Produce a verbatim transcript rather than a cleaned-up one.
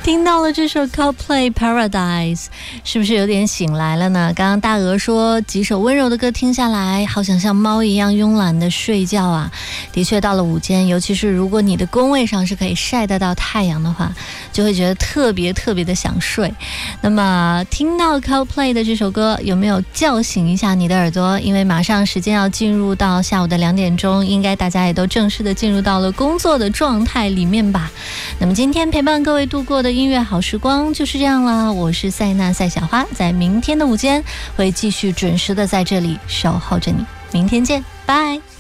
听到了这首 Coldplay Paradise， 是不是有点醒来了呢？刚刚大鹅说几首温柔的歌听下来，好想像猫一样慵懒的睡觉啊。的确到了午间，尤其是如果你的工位上是可以晒得到太阳的话，就会觉得特别特别的想睡。那么听到 Coldplay 的这首歌，有没有叫醒一下你的耳朵？因为马上时间要进入到下午的两点钟，应该大家也都正式的进入到了工作的状态里面吧。那么今天陪伴各位度过的音乐好时光就是这样了，我是赛娜赛小花，在明天的午间会继续准时的在这里守候着你，明天见，拜。